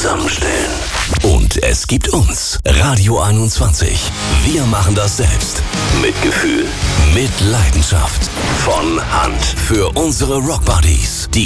zusammenstellen. Und es gibt uns, Radio 21. Wir machen das selbst. Mit Gefühl, mit Leidenschaft. Von Hand. Für unsere Rockbuddies, die